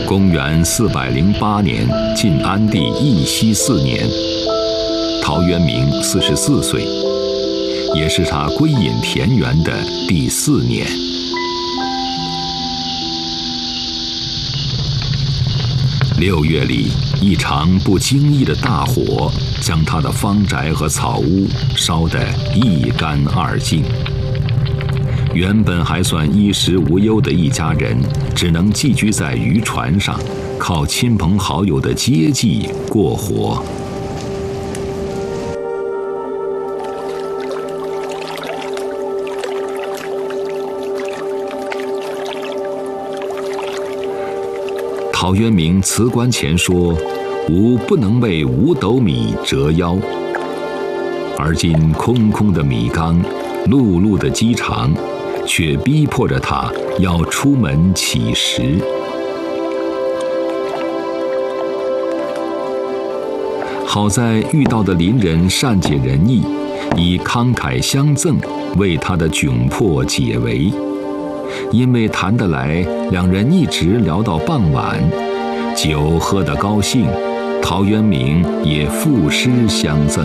公元408年，晋安帝义熙4年，陶渊明44岁，也是他归隐田园的第4年。6月里，一场不经意的大火将他的方宅和草屋烧得一干二净。原本还算衣食无忧的一家人，只能寄居在渔船上，靠亲朋好友的接济过活。陶渊明辞官前说：“吾不能为5斗米折腰。”而今空空的米缸，碌碌的饥肠，却逼迫着他要出门乞食。好在遇到的邻人善解人意，以慷慨相赠为他的窘迫解围。因为谈得来，两人一直聊到傍晚，酒喝得高兴，陶渊明也赋诗相赠。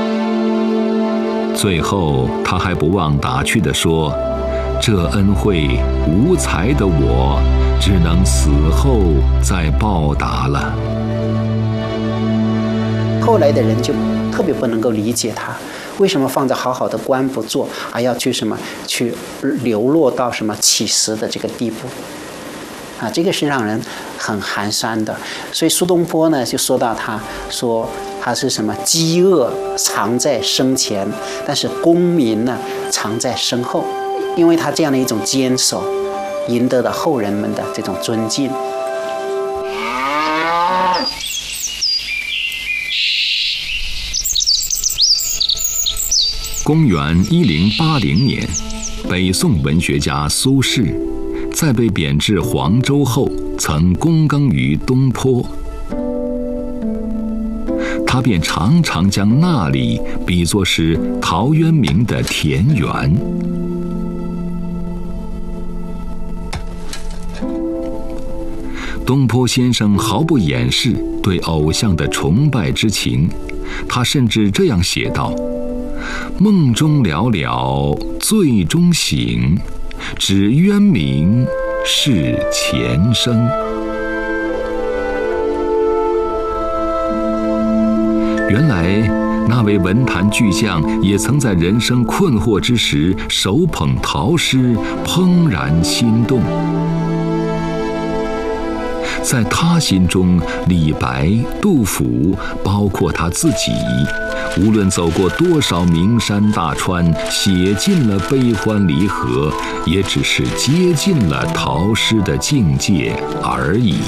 最后他还不忘打趣地说：“这恩惠，无才的我只能死后再报答了。” 后来的人就特别不能够理解他，为什么放着好好的官不做，而要去流落到乞食的这个地步啊？这个是让人很寒酸的。所以苏东坡呢就说到他说他是饥饿藏在生前，但是功名呢藏在身后，因为他这样的一种坚守，赢得了后人们的这种尊敬。 公元1080年，北宋文学家苏轼在被贬至黄州后，曾躬耕于东坡。他便常常将那里比作是陶渊明的田园。东坡先生毫不掩饰对偶像的崇拜之情，他甚至这样写道：“梦中寥寥，醉中醒，只渊明是前生。”原来那位文坛巨匠也曾在人生困惑之时，手捧陶诗，怦然心动。在他心中，李白、杜甫，包括他自己，无论走过多少名山大川，写尽了悲欢离合，也只是接近了陶诗的境界而已。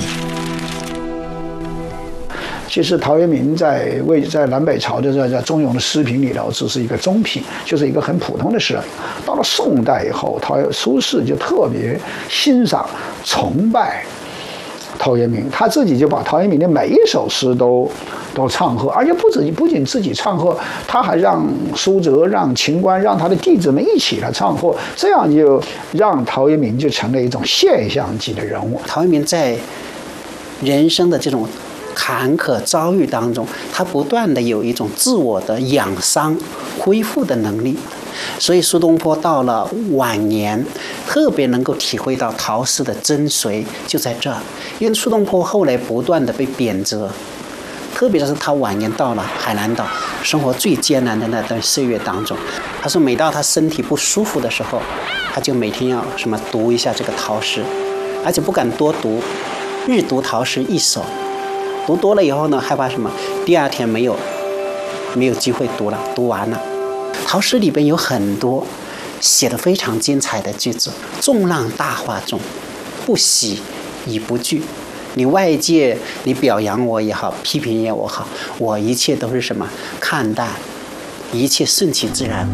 其实陶渊明在南北朝的在中庸的诗品里头，只是一个中品，就是一个很普通的诗人。到了宋代以后，苏轼就特别欣赏、崇拜陶渊明，他自己就把陶渊明的每一首诗都唱和，而且不仅自己唱和，他还让苏辙、让秦观、让他的弟子们一起来唱和，这样就让陶渊明就成了一种现象级的人物。 陶渊明在人生的这种坎坷遭遇当中，他不断的有一种自我的养伤、恢复的能力。所以苏东坡到了晚年，特别能够体会到陶诗的精髓就在这儿。因为苏东坡后来不断的被贬谪，特别是他晚年到了海南岛，生活最艰难的那段岁月当中，他说每到他身体不舒服的时候，他就每天要读一下这个陶诗，而且不敢多读，日读陶诗1首。读多了以后呢，害怕第二天没有机会读了，读完了。陶诗里边有很多写得非常精彩的句子，众浪大化中，不喜以不惧。你外界你表扬我也好，批评也好，我一切都是看淡，一切顺其自然。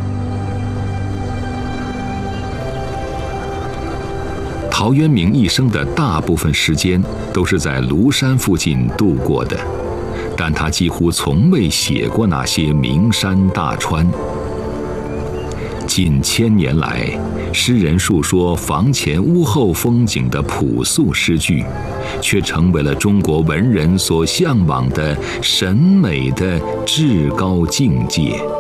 陶渊明一生的大部分时间都是在庐山附近度过的，但他几乎从未写过那些名山大川。近1000年来， 诗人述说房前屋后风景的朴素诗句，却成为了中国文人所向往的审美的至高境界。